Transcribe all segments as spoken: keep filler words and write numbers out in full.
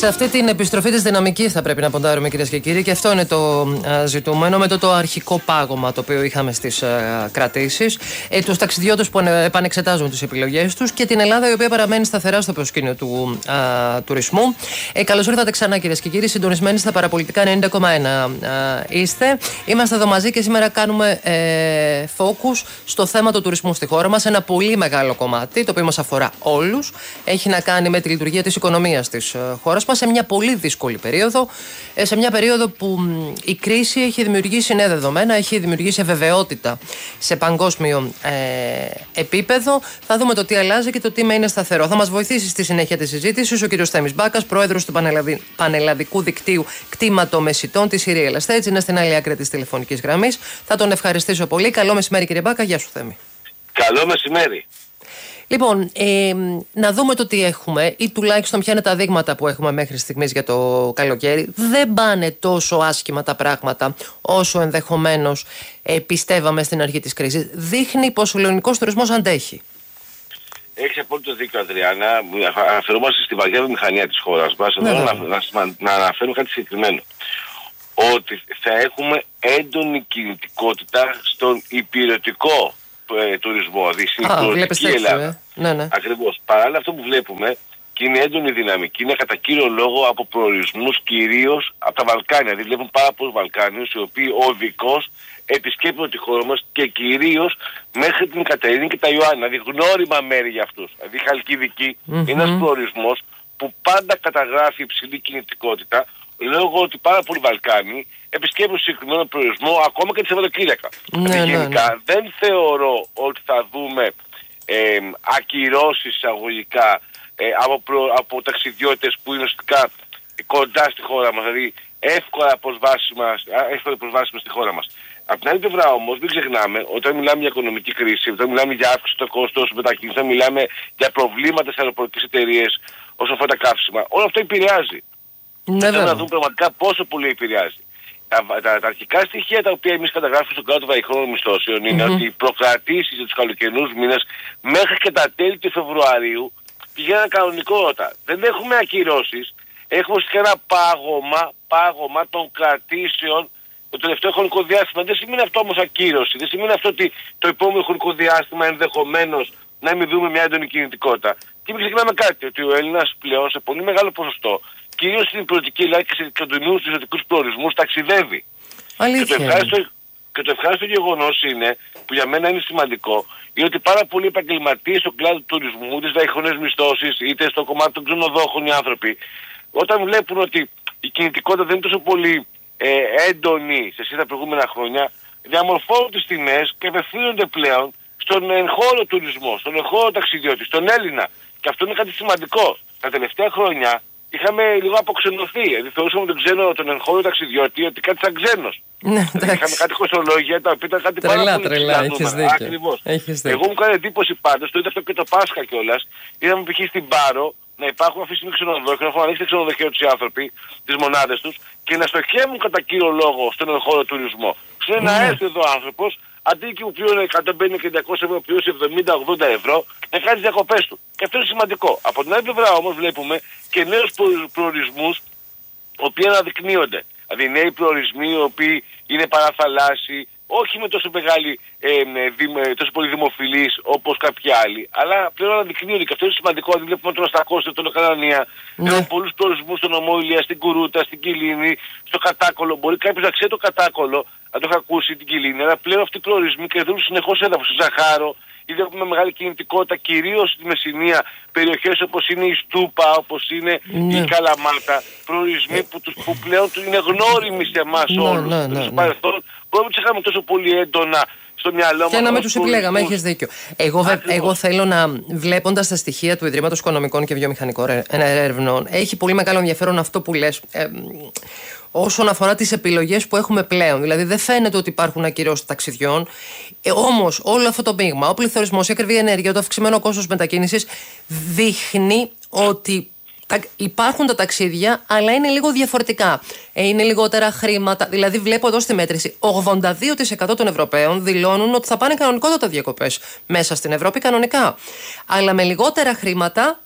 Σε αυτή την επιστροφή της δυναμικής θα πρέπει να ποντάρουμε, κυρίες και κύριοι, και αυτό είναι το α, ζητούμενο με το, το αρχικό πάγωμα το οποίο είχαμε στις α, κρατήσεις, ε, τους ταξιδιώτες που επανεξετάζουν τις επιλογές τους και την Ελλάδα η οποία παραμένει σταθερά στο προσκήνιο του α, τουρισμού. Ε, καλώς ήρθατε ξανά, κυρίες και κύριοι, συντονισμένοι στα παραπολιτικά ενενήντα κόμμα ένα είστε. Είμαστε εδώ μαζί και σήμερα κάνουμε ε, focus στο θέμα του τουρισμού στη χώρα μας. Ένα πολύ μεγάλο κομμάτι το οποίο μας αφορά όλους. Έχει να κάνει με τη λειτουργία της οικονομίας της χώρας μας σε μια πολύ δύσκολη περίοδο, σε μια περίοδο που η κρίση έχει δημιουργήσει νέα δεδομένα, έχει δημιουργήσει αβεβαιότητα σε παγκόσμιο ε, επίπεδο. Θα δούμε το τι αλλάζει και το τι είναι σταθερό. Θα μας βοηθήσει στη συνέχεια της συζήτησης ο κ. Θέμης Μπάκας, πρόεδρος του Πανελλαδι... Πανελλαδικού Δικτύου Κτήματο-Μεσιτών της Ηρία Estates. Είναι στην άλλη άκρη της τηλεφωνικής γραμμής. Θα τον ευχαριστήσω πολύ. Καλό μεσημέρι, κύριε Μπάκα. Γεια σου, Θέμη. Καλό μεσημέρι. Λοιπόν, ε, να δούμε το τι έχουμε ή τουλάχιστον ποια είναι τα δείγματα που έχουμε μέχρι στιγμής για το καλοκαίρι. Δεν πάνε τόσο άσχημα τα πράγματα όσο ενδεχομένως ε, πιστεύαμε στην αρχή της κρίσης. Δείχνει πως ο ελληνικός τουρισμός αντέχει. Έχεις απόλυτο δίκιο, Αδριάννα. Αναφερόμαστε στη βαριά βιομηχανία της χώρας μας. Εδώ να, να, να αναφέρουμε κάτι συγκεκριμένο. Ότι θα έχουμε έντονη κινητικότητα στον υπηρετικό ε, τουρισμό, δηλαδή στην τουριστική Ελλάδα. Ε. Ναι, ναι. Ακριβώς. Παράλληλα αυτό που βλέπουμε και είναι έντονη δυναμική, είναι κατά κύριο λόγο από προορισμούς κυρίως από τα Βαλκάνια. Δηλαδή βλέπουν πάρα πολλούς Βαλκάνιους οι οποίοι οδικώς επισκέπτονται τη χώρα μας και κυρίως μέχρι την Κατερίνη και τα Ιωάννα. Δηλαδή γνώριμα μέρη για αυτούς. Δηλαδή η Χαλκιδική mm-hmm. είναι ένας προορισμός που πάντα καταγράφει υψηλή κινητικότητα λόγω ότι πάρα πολλοί Βαλκάνοι επισκέπτουν συγκεκριμένο προορισμό ακόμα και τη Σαββατοκύριακα. Ναι, δηλαδή, ναι, γενικά ναι. δεν θεωρώ ότι θα δούμε ε, ακυρώσεις εισαγωγικά ε, από, προ, από ταξιδιώτες που είναι ουσιαστικά κοντά στη χώρα μας, δηλαδή εύκολα προσβάσιμα, εύκολα προσβάσιμα στη χώρα μας. Από την άλλη πλευρά όμως μην ξεχνάμε όταν μιλάμε για οικονομική κρίση, όταν μιλάμε για αύξηση του κόστος μετακίνησης, όταν μιλάμε για προβλήματα στις αεροπορικές εταιρείες όσον αφορά τα καύσιμα, όλο αυτό επηρεάζει. Ναι, θέλω να δούμε πραγματικά πόσο πολύ επηρεάζει. Τα, τα, τα αρχικά στοιχεία τα οποία εμείς καταγράφουμε στον κλάδο των βαρυχρόνων μισθώσεων είναι mm-hmm. ότι οι προκρατήσεις για τους καλοκαιρινούς μήνες μέχρι και τα τέλη του Φεβρουαρίου πηγαίνουν κανονικότατα. Δεν έχουμε ακυρώσεις, έχουμε ένα πάγωμα, πάγωμα των κρατήσεων το τελευταίο χρονικό διάστημα. Δεν σημαίνει αυτό όμως ακύρωση, δεν σημαίνει αυτό ότι το επόμενο χρονικό διάστημα ενδεχομένως να μην δούμε μια έντονη κινητικότητα. Και μην ξεχνάμε κάτι, ότι ο Έλληνας πλέον σε πολύ μεγάλο ποσοστό, κυρίως στην πολιτική Ελλάδα και σε κοντινούς ιδιωτικούς προορισμούς, ταξιδεύει. Και το, ευχάριστο, και το ευχάριστο γεγονός είναι, που για μένα είναι σημαντικό, είναι ότι πάρα πολλοί επαγγελματίες στον κλάδο του τουρισμού, τις βαρυχρόνιες μισθώσεις, είτε στο κομμάτι των ξενοδόχων οι άνθρωποι, όταν βλέπουν ότι η κινητικότητα δεν είναι τόσο πολύ ε, έντονη σε σχέση με τα προηγούμενα χρόνια, διαμορφώνουν τις τιμές και απευθύνονται πλέον στον εγχώρο τουρισμό, στον εγχώρο ταξιδιώτη, στον Έλληνα. Και αυτό είναι κάτι σημαντικό. Τα τελευταία χρόνια είχαμε λίγο αποξενωθεί. Δηλαδή θεωρούσαμε τον ξένο, τον εγχώρο ταξιδιώτη, ότι κάτι σαν ξένος. Ναι, είχαμε κάτι κοστολόγια τα οποία ήταν κάτι τρελά, πάρα πολύ τρελά, έχεις δίκιο. Ακριβώς. Έχεις Εγώ μου κάνει εντύπωση πάντως, το είδα αυτό και το Πάσχα κιόλας. Είδαμε π.χ. στην Πάρο να υπάρχουν αυτή τη στιγμή ξενοδοχεία, να έχουν ανοίξει τα ξενοδοχεία τους οι άνθρωποι, τις μονάδες τους και να στοχεύουν κατά κύριο λόγο στον εγχώρο τουρισμό. Ξέρετε να έρθει εδώ ο άνθρωπος, αντί και που πλήρωνε εκατόν πενήντα και διακόσια ευρώ, πλήρωσε εβδομήντα με ογδόντα ευρώ, να κάνει τις διακοπές του. Και αυτό είναι σημαντικό. Από την άλλη πλευρά όμως βλέπουμε και νέους προορισμούς, οι οποίοι αναδεικνύονται. Δηλαδή νέοι προορισμοί, οι οποίοι είναι παραθαλάσσιοι, όχι με τόσο, μεγάλη, ε, με, τόσο πολύ δημοφιλείς όπως κάποιοι άλλοι, αλλά πλέον αναδεικνύονται και αυτό είναι σημαντικό. Δηλαδή βλέπουμε τον Αστακόστο, τον Κανανία, ναι. Έχουμε πολλούς προορισμούς στον Ομό Ηλία, στην Κουρούτα, στην Κιλίνη, στο Κατάκολο. Μπορεί κάποιος να ξέρει το Κατάκολο, να το έχει ακούσει την Κιλίνη, αλλά πλέον αυτοί οι προορισμοί κερδίζουν συνεχώς έδαφος. Στο Ζαχάρο, ήδη έχουμε μεγάλη κινητικότητα, κυρίως στη Μεσσηνία, περιοχές όπως είναι η Στούπα, όπως είναι ναι. η Καλαμάτα, προορισμοί που, τους, που πλέον είναι γνώριμοι σε εμάς ναι, όλους. Ναι, ναι, ναι. Στο παρελθόν μπορούμε να τους είχαμε τόσο πολύ έντονα στο μυαλό μας. Και να με τους επιλέγαμε, έχεις δίκιο. Εγώ, εγώ θέλω να, βλέποντας τα στοιχεία του Ιδρύματος Οικονομικών και Βιομηχανικών Ερευνών, έχει πολύ μεγάλο ενδιαφέρον αυτό που λες. Ε, όσον αφορά τις επιλογές που έχουμε πλέον. Δηλαδή δεν φαίνεται ότι υπάρχουν ακυρώσεις ταξιδιών. Ε, όμως όλο αυτό το μείγμα, ο πληθωρισμός, η ακριβή ενέργεια, το αυξημένο κόστος μετακίνησης δείχνει ότι υπάρχουν τα ταξίδια, αλλά είναι λίγο διαφορετικά. Ε, είναι λιγότερα χρήματα. Δηλαδή, βλέπω εδώ στη μέτρηση, ογδόντα δύο τοις εκατό των Ευρωπαίων δηλώνουν ότι θα πάνε κανονικότατα διακοπές μέσα στην Ευρώπη, κανονικά. Αλλά με λιγότερα χρήματα,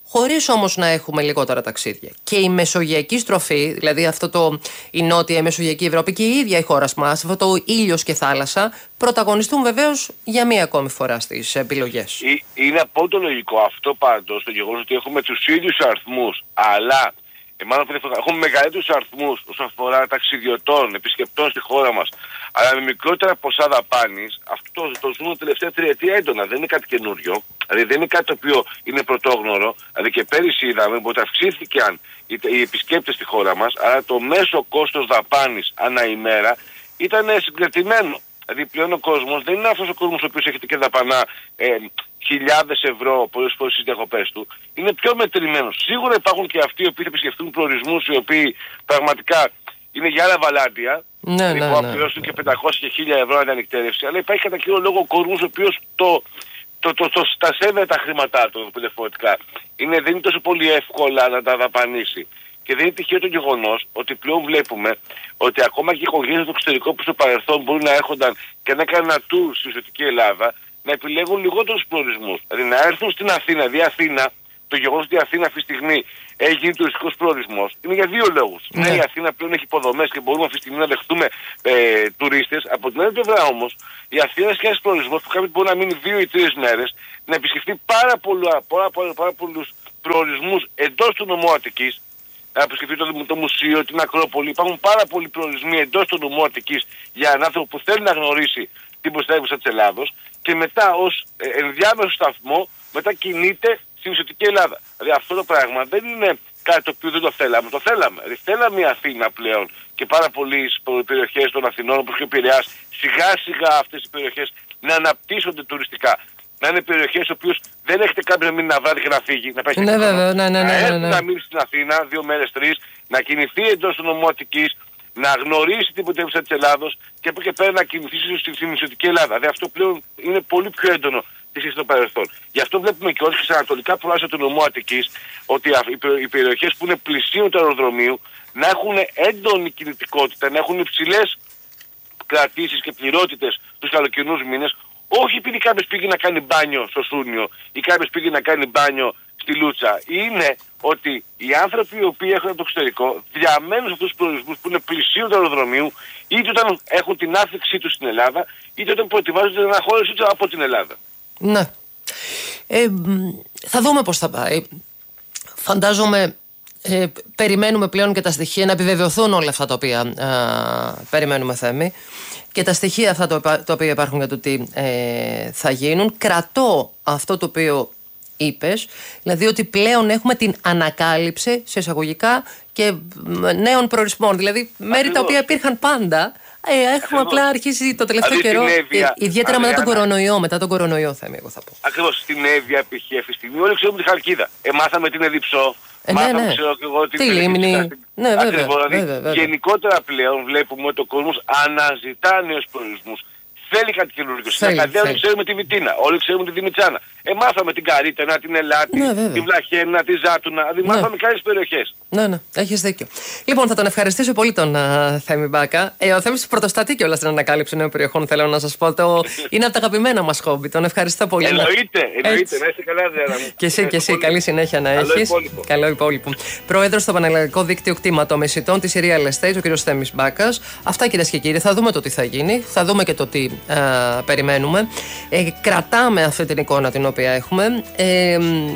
χωρίς όμως να έχουμε λιγότερα ταξίδια. Και η μεσογειακή στροφή, δηλαδή αυτό το, η νότια, η μεσογειακή Ευρώπη και η ίδια η χώρα μας, αυτό το ήλιος και θάλασσα, πρωταγωνιστούν βεβαίως για μία ακόμη φορά στις επιλογές. Είναι απόλυτο λογικό αυτό πάντως, το γεγονός ότι έχουμε τους ίδιους αριθμούς, αλλά ε, μάλλον έχουμε μεγαλύτερους αριθμούς όσον αφορά ταξιδιωτών, επισκεπτών στη χώρα μας, αλλά με μικρότερα ποσά δαπάνης. Αυτό το, το ζούμε τελευταία τριετία έντονα, δεν είναι κάτι καινούριο. Δηλαδή δεν είναι κάτι το οποίο είναι πρωτόγνωρο. Δηλαδή και πέρυσι είδαμε ότι αυξήθηκαν οι, οι επισκέπτες στη χώρα μας, αλλά το μέσο κόστος δαπάνης ανά ημέρα ήταν συγκρατημένο. Δηλαδή πλέον ο κόσμος δεν είναι αυτός ο κόσμος ο οποίος έχετε και δαπανά ε, χιλιάδες ευρώ πολλές φορές στις διακοπές του. Είναι πιο μετρημένος. Σίγουρα υπάρχουν και αυτοί οι οποίοι θα επισκεφτούν προορισμούς οι οποίοι πραγματικά είναι για άλλα βαλάντια. Ναι, ναι, ναι, που θα πληρώσουν και πεντακόσια και χίλια ευρώ ανανυκτέρευση. Αλλά υπάρχει κατά κύριο λόγο ο κόσμος ο οποίος το, το, το, το, τα σέβεται τα χρήματά του διαφορετικά. Είναι, δεν είναι τόσο πολύ εύκολα να τα δαπανίσει. Και δεν είναι τυχαίο το γεγονός ότι πλέον βλέπουμε ότι ακόμα και οι οικογένειες στο εξωτερικό που στο παρελθόν μπορεί να έχονταν και να έκαναν ένα tour στη Δυτική Ελλάδα, να επιλέγουν λιγότερους προορισμούς. Δηλαδή να έρθουν στην Αθήνα, δι' Αθήνα, το γεγονός ότι η Αθήνα αυτή τη στιγμή έχει γίνει τουριστικός προορισμός, είναι για δύο λόγους. Ναι, η Αθήνα πλέον έχει υποδομές και μπορούμε αυτή τη στιγμή να δεχτούμε ε, τουρίστες. Από την άλλη πλευρά όμως, η Αθήνα έχει ένας προορισμός που κάποιος μπορεί να μείνει δύο ή τρεις μέρες, να επισκεφτεί πάρα, πολλά, πάρα, πάρα, πάρα πολλούς προορισμούς εντός του νομού Αττικής, να επισκεφτεί το, το μουσείο, την Ακρόπολη. Υπάρχουν πάρα πολλοί προορισμοί εντός του νομού Αττικής για έναν άνθρωπο που θέλει να γνωρίσει την πρωτεύουσα της Ελλάδος και μετά ως ε, ενδιάμεσο σταθμό μετά κινείται στην Νοτιοανατολική Ελλάδα. Δηλαδή αυτό το πράγμα δεν είναι κάτι το οποίο δεν το θέλαμε. Το θέλαμε. Δηλαδή θέλαμε η Αθήνα πλέον και πάρα πολλές περιοχές των Αθηνών όπως και ο Πειραιάς σιγά σιγά αυτές οι περιοχές να αναπτύσσονται τουριστικά. Να είναι περιοχές στις οποίες δεν έχετε κάποιον να μείνει ένα βράδυ και να φύγει. Να πάει ναι, βέβαια, ναι, ναι, ναι, ναι, ναι. να, να μείνει στην Αθήνα δύο μέρες, τρεις, να κινηθεί εντός του νομού Αττικής, να γνωρίσει την πρωτεύουσα της Ελλάδος και από εκεί και πέρα να κινηθεί στην Νοτιοανατολική Ελλάδα. Δηλαδή αυτό πλέον είναι πολύ πιο έντονο της στο παρελθόν. Γι' αυτό βλέπουμε και όλες τις ανατολικά προάστια του νομού Αττικής ότι οι περιοχές που είναι πλησίον του αεροδρομίου να έχουν έντονη κινητικότητα, να έχουν υψηλές κρατήσεις και πληρότητες τους καλοκαιρινούς μήνες, όχι επειδή κάποιος πήγε να κάνει μπάνιο στο Σούνιο ή κάποιος πήγε να κάνει μπάνιο στη Λούτσα. Είναι ότι οι άνθρωποι οι οποίοι έχουν από το εξωτερικό διαμένουν σε αυτούς τους προορισμούς που είναι πλησίον του αεροδρομίου, είτε όταν έχουν την άφηξή τους στην Ελλάδα, είτε όταν προετοιμάζονται την αναχώρησή τους από την Ελλάδα. Ναι. Ε, θα δούμε πώς θα πάει. Φαντάζομαι ε, περιμένουμε πλέον και τα στοιχεία να επιβεβαιωθούν όλα αυτά τα οποία ε, περιμένουμε, Θέμη, και τα στοιχεία αυτά τα οποία υπάρχουν για το τι ε, θα γίνουν. Κρατώ αυτό το οποίο είπες, δηλαδή ότι πλέον έχουμε την ανακάλυψη σε εισαγωγικά και νέων προορισμών, δηλαδή μέρη Ακριβώς. τα οποία υπήρχαν πάντα. Ε, έχουμε Ακριβώς. απλά αρχίσει το τελευταίο δηλαδή, καιρό, Εύβοια, ε, ιδιαίτερα Αδριάννα, μετά τον κορονοϊό, μετά τον κορονοϊό Θέμη, εγώ θα πω. Ακριβώς, στην Εύβοια π.χ. αυτή τη στιγμή όλοι ξέρουμε τη Χαλκίδα. Ε, μάθαμε την Εδιψό, ε, μάθαμε ναι, ναι. ξέρω και εγώ την τη Λίμνη. Ναι, βέβαια, Ακριβώς, δηλαδή, βέβαια, βέβαια. γενικότερα πλέον βλέπουμε ότι ο κόσμος αναζητά νέους προορισμούς. Θέλει κάτι καινούργιο. Στην Ακαδία όλοι ξέρουμε τη Βιτίνα, όλοι ξέρουμε τη Δημητσάνα. Ε, μάθαμε την Καρίτανα, την Ελάτη, ναι, τη Βλαχαίνα, τη Ζάτουνα. Δηλαδή, ναι. μάθαμε κάποιες περιοχές. Ναι, ναι, έχεις δίκιο. Λοιπόν, θα τον ευχαριστήσω πολύ τον uh, Θέμη Μπάκα. Ε, ο Θέμης πρωτοστατεί κιόλας στην ανακάλυψη νέων περιοχών, θέλω να σας πω. Το... είναι από τα αγαπημένα μας χόμπι. Τον ευχαριστώ πολύ. Εννοείται, εννοείται. Να είσαι καλά, Διάννα μου. Και εσύ, και εσύ. Καλή συνέχεια να έχεις. Καλό υπόλοιπο. Πρόεδρος στο Πανελλαδικό Δίκτυο Κτηματομεσιτών της Real Estate, ο κ. Θέμης Μπάκας. Αυτά, κυρίες και κύριοι. Θα δούμε το τι θα γίνει. Θα δούμε και το τι uh, περιμένουμε. Ε, κρατάμε αυτή την εικόνα την οποία έχουμε. Ε,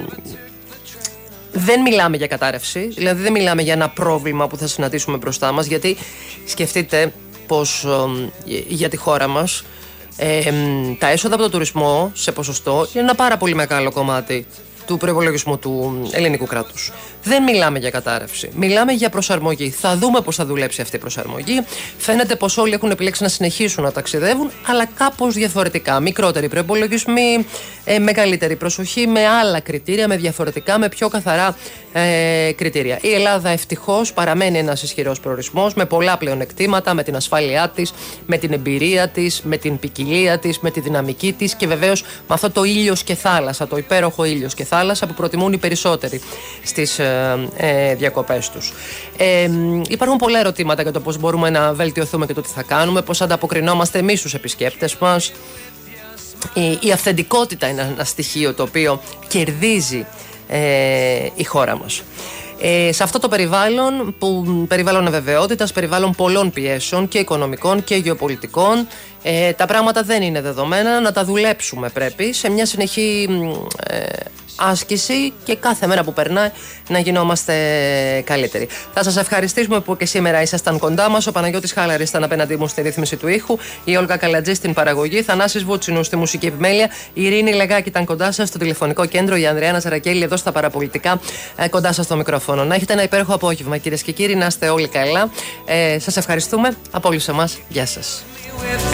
δεν μιλάμε για κατάρρευση, δηλαδή δεν μιλάμε για ένα πρόβλημα που θα συναντήσουμε μπροστά μας, γιατί σκεφτείτε πως ε, για τη χώρα μας ε, τα έσοδα από τον τουρισμό σε ποσοστό είναι ένα πάρα πολύ μεγάλο κομμάτι του προϋπολογισμού του ελληνικού κράτους. Δεν μιλάμε για κατάρρευση. Μιλάμε για προσαρμογή. Θα δούμε πώς θα δουλέψει αυτή η προσαρμογή. Φαίνεται πως όλοι έχουν επιλέξει να συνεχίσουν να ταξιδεύουν, αλλά κάπως διαφορετικά. Μικρότεροι προϋπολογισμοί, ε, μεγαλύτερη προσοχή, με άλλα κριτήρια, με διαφορετικά, με πιο καθαρά ε, κριτήρια. Η Ελλάδα ευτυχώς παραμένει ένας ισχυρός προορισμός, με πολλά πλεονεκτήματα, με την ασφάλειά της, με την εμπειρία της, με την ποικιλία της, με τη δυναμική της και βεβαίως με αυτό το ήλιος και θάλασσα, το υπέροχο ήλιος και θάλασσα που προτιμούν οι περισσότεροι στις ε, ε, διακοπές τους. Ε, υπάρχουν πολλά ερωτήματα για το πώς μπορούμε να βελτιωθούμε και το τι θα κάνουμε, πώς ανταποκρινόμαστε εμείς στους επισκέπτες μας. Η, η αυθεντικότητα είναι ένα στοιχείο το οποίο κερδίζει ε, η χώρα μας. Ε, σε αυτό το περιβάλλον, που, περιβάλλον αβεβαιότητας, περιβάλλον πολλών πιέσεων και οικονομικών και γεωπολιτικών, ε, τα πράγματα δεν είναι δεδομένα, να τα δουλέψουμε πρέπει σε μια συνεχή ε, άσκηση και κάθε μέρα που περνάει να γινόμαστε καλύτεροι. Θα σας ευχαριστήσουμε που και σήμερα ήσασταν κοντά μας. Ο Παναγιώτης Χάλαρης ήταν απέναντί μου στη ρύθμιση του ήχου, η Όλγα Καλατζή στην παραγωγή, Θανάσης Βούτσινου στη μουσική επιμέλεια, η Ειρήνη Λεγάκη ήταν κοντά σας στο τηλεφωνικό κέντρο, η Ανδρέα Ναζαρακέλη εδώ στα παραπολιτικά κοντά σας στο μικρόφωνο. Να έχετε ένα υπέροχο απόγευμα, κυρίες και κύριοι, να είστε όλοι καλά. Ε, σας ευχαριστούμε από όλους εμάς. Γεια σας.